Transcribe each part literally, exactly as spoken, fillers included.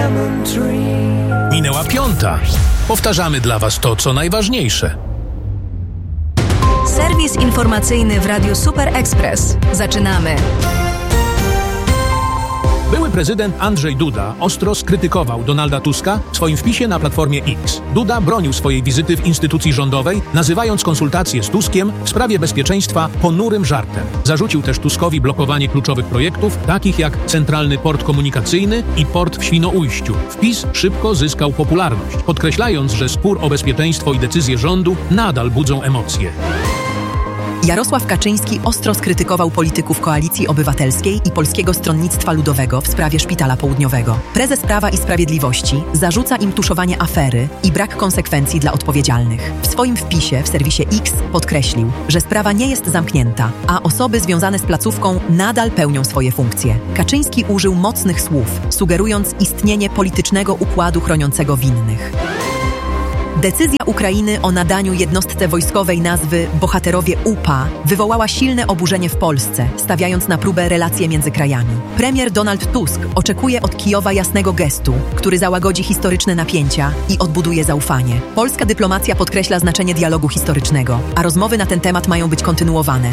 Minęła piąta. Powtarzamy dla Was to, co najważniejsze. Serwis informacyjny w Radiu Super Express. Zaczynamy. Były prezydent Andrzej Duda ostro skrytykował Donalda Tuska w swoim wpisie na Platformie X. Duda bronił swojej wizyty w instytucji rządowej, nazywając konsultacje z Tuskiem w sprawie bezpieczeństwa ponurym żartem. Zarzucił też Tuskowi blokowanie kluczowych projektów, takich jak Centralny Port Komunikacyjny i port w Świnoujściu. Wpis szybko zyskał popularność, podkreślając, że spór o bezpieczeństwo i decyzje rządu nadal budzą emocje. Jarosław Kaczyński ostro skrytykował polityków Koalicji Obywatelskiej i Polskiego Stronnictwa Ludowego w sprawie Szpitala Południowego. Prezes Prawa i Sprawiedliwości zarzuca im tuszowanie afery i brak konsekwencji dla odpowiedzialnych. W swoim wpisie w serwisie X podkreślił, że sprawa nie jest zamknięta, a osoby związane z placówką nadal pełnią swoje funkcje. Kaczyński użył mocnych słów, sugerując istnienie politycznego układu chroniącego winnych. Decyzja Ukrainy o nadaniu jednostce wojskowej nazwy Bohaterowie U P A wywołała silne oburzenie w Polsce, stawiając na próbę relacje między krajami. Premier Donald Tusk oczekuje od Kijowa jasnego gestu, który załagodzi historyczne napięcia i odbuduje zaufanie. Polska dyplomacja podkreśla znaczenie dialogu historycznego, a rozmowy na ten temat mają być kontynuowane.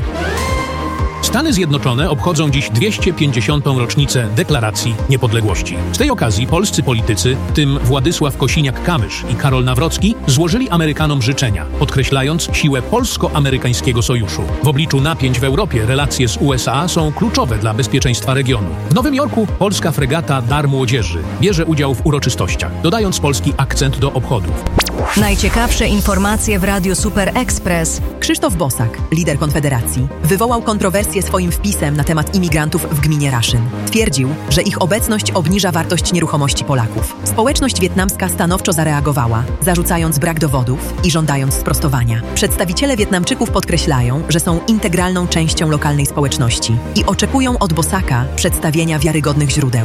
Stany Zjednoczone obchodzą dziś dwieście pięćdziesiątą rocznicę Deklaracji Niepodległości. Z tej okazji polscy politycy, w tym Władysław Kosiniak-Kamysz i Karol Nawrocki, złożyli Amerykanom życzenia, podkreślając siłę polsko-amerykańskiego sojuszu. W obliczu napięć w Europie relacje z U S A są kluczowe dla bezpieczeństwa regionu. W Nowym Jorku polska fregata Dar Młodzieży bierze udział w uroczystościach, dodając polski akcent do obchodów. Najciekawsze informacje w Radiu Super Express. Krzysztof Bosak, lider Konfederacji, wywołał kontrowersję swoim wpisem na temat imigrantów w gminie Raszyn. Twierdził, że ich obecność obniża wartość nieruchomości Polaków. Społeczność wietnamska stanowczo zareagowała, zarzucając brak dowodów i żądając sprostowania. Przedstawiciele Wietnamczyków podkreślają, że są integralną częścią lokalnej społeczności i oczekują od Bosaka przedstawienia wiarygodnych źródeł.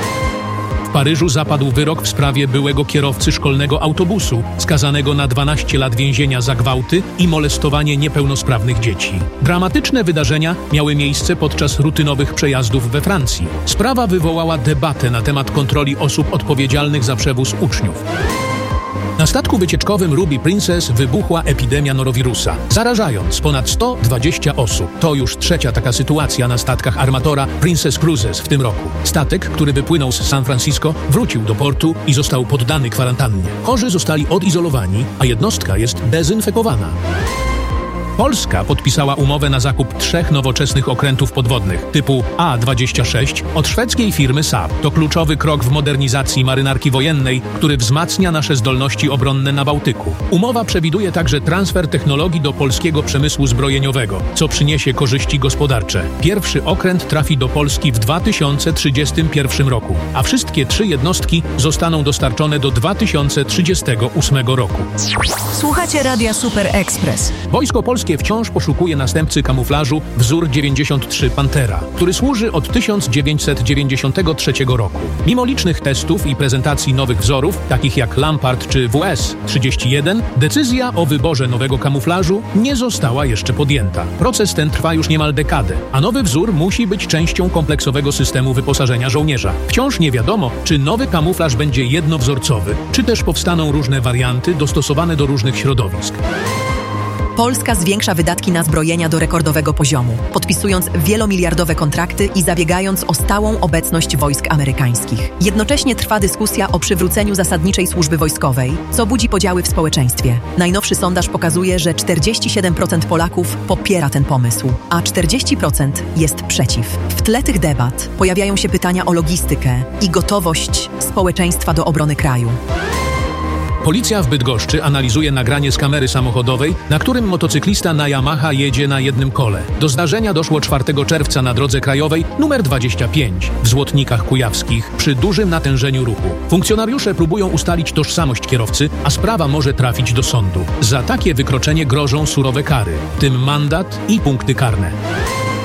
W Paryżu zapadł wyrok w sprawie byłego kierowcy szkolnego autobusu, skazanego na dwanaście lat więzienia za gwałty i molestowanie niepełnosprawnych dzieci. Dramatyczne wydarzenia miały miejsce podczas rutynowych przejazdów we Francji. Sprawa wywołała debatę na temat kontroli osób odpowiedzialnych za przewóz uczniów. Na statku wycieczkowym Ruby Princess wybuchła epidemia norowirusa, zarażając ponad sto dwadzieścia osób. To już trzecia taka sytuacja na statkach armatora Princess Cruises w tym roku. Statek, który wypłynął z San Francisco, wrócił do portu i został poddany kwarantannie. Chorzy zostali odizolowani, a jednostka jest dezynfekowana. Polska podpisała umowę na zakup trzech nowoczesnych okrętów podwodnych typu A dwadzieścia sześć od szwedzkiej firmy Saab. To kluczowy krok w modernizacji marynarki wojennej, który wzmacnia nasze zdolności obronne na Bałtyku. Umowa przewiduje także transfer technologii do polskiego przemysłu zbrojeniowego, co przyniesie korzyści gospodarcze. Pierwszy okręt trafi do Polski w dwa tysiące trzydziestym pierwszym roku, a wszystkie trzy jednostki zostaną dostarczone do dwa tysiące trzydziestego ósmego roku. Słuchacie Radia Super Express. Wojsko Polskie wciąż poszukuje następcy kamuflażu wzór dziewięćdziesiąt trzy Pantera, który służy od tysiąc dziewięćset dziewięćdziesiątego trzeciego roku. Mimo licznych testów i prezentacji nowych wzorów, takich jak Lampard czy W S trzydzieści jeden, decyzja o wyborze nowego kamuflażu nie została jeszcze podjęta. Proces ten trwa już niemal dekadę, a nowy wzór musi być częścią kompleksowego systemu wyposażenia żołnierza. Wciąż nie wiadomo, czy nowy kamuflaż będzie jednowzorcowy, czy też powstaną różne warianty dostosowane do różnych środowisk. Polska zwiększa wydatki na zbrojenia do rekordowego poziomu, podpisując wielomiliardowe kontrakty i zabiegając o stałą obecność wojsk amerykańskich. Jednocześnie trwa dyskusja o przywróceniu zasadniczej służby wojskowej, co budzi podziały w społeczeństwie. Najnowszy sondaż pokazuje, że czterdzieści siedem procent Polaków popiera ten pomysł, a czterdzieści procent jest przeciw. W tle tych debat pojawiają się pytania o logistykę i gotowość społeczeństwa do obrony kraju. Policja w Bydgoszczy analizuje nagranie z kamery samochodowej, na którym motocyklista na Yamaha jedzie na jednym kole. Do zdarzenia doszło czwartego czerwca na drodze krajowej numer dwadzieścia pięć w Złotnikach Kujawskich przy dużym natężeniu ruchu. Funkcjonariusze próbują ustalić tożsamość kierowcy, a sprawa może trafić do sądu. Za takie wykroczenie grożą surowe kary, w tym mandat i punkty karne.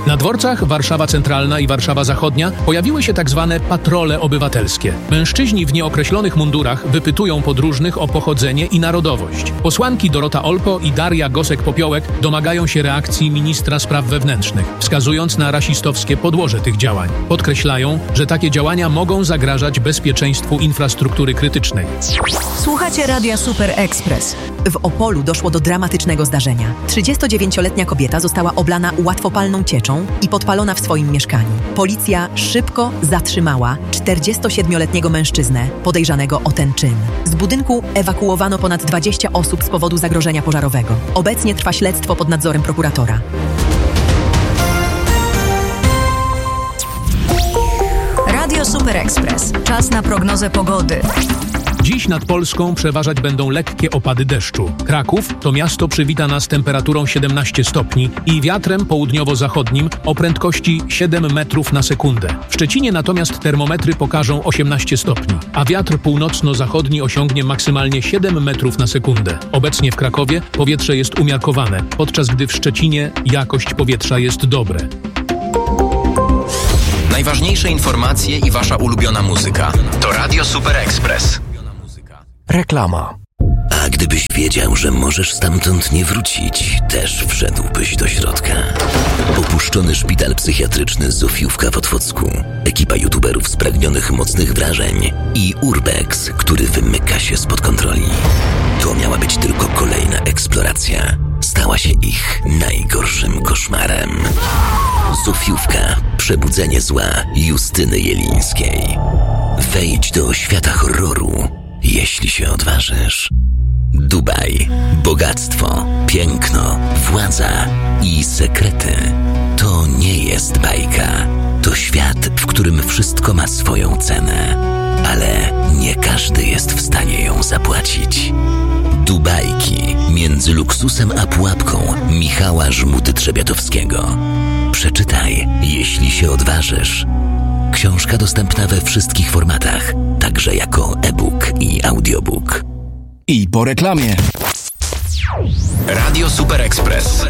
Na dworcach Warszawa Centralna i Warszawa Zachodnia pojawiły się tak zwane patrole obywatelskie. Mężczyźni w nieokreślonych mundurach wypytują podróżnych o pochodzenie i narodowość. Posłanki Dorota Olpo i Daria Gosek-Popiołek domagają się reakcji ministra spraw wewnętrznych, wskazując na rasistowskie podłoże tych działań. Podkreślają, że takie działania mogą zagrażać bezpieczeństwu infrastruktury krytycznej. Słuchacie Radia Super Express. W Opolu doszło do dramatycznego zdarzenia. trzydziestodziewięcioletnia kobieta została oblana łatwopalną cieczą i podpalona w swoim mieszkaniu. Policja szybko zatrzymała czterdziestosiedmioletniego mężczyznę podejrzanego o ten czyn. Z budynku ewakuowano ponad dwadzieścia osób z powodu zagrożenia pożarowego. Obecnie trwa śledztwo pod nadzorem prokuratora. Radio Super Express. Czas na prognozę pogody. Dziś nad Polską przeważać będą lekkie opady deszczu. Kraków to miasto przywita nas temperaturą siedemnaście stopni i wiatrem południowo-zachodnim o prędkości siedem metrów na sekundę. W Szczecinie natomiast termometry pokażą osiemnaście stopni, a wiatr północno-zachodni osiągnie maksymalnie siedem metrów na sekundę. Obecnie w Krakowie powietrze jest umiarkowane, podczas gdy w Szczecinie jakość powietrza jest dobre. Najważniejsze informacje i wasza ulubiona muzyka to Radio Super Express. Reklama. A gdybyś wiedział, że możesz stamtąd nie wrócić, też wszedłbyś do środka. Opuszczony szpital psychiatryczny Zofiówka w Otwocku, ekipa youtuberów spragnionych mocnych wrażeń i Urbex, który wymyka się spod kontroli. To miała być tylko kolejna eksploracja. Stała się ich najgorszym koszmarem. Zofiówka. Przebudzenie zła Justyny Jelińskiej. Wejdź do świata horroru, jeśli się odważysz. Dubaj. Bogactwo, piękno, władza i sekrety. To nie jest bajka. To świat, w którym wszystko ma swoją cenę. Ale nie każdy jest w stanie ją zapłacić. Dubajki. Między luksusem a pułapką Michała Żmuty-Trzebiatowskiego. Przeczytaj, jeśli się odważysz. Książka dostępna we wszystkich formatach, także jako e-book i audiobook. I po reklamie. Radio Super Express.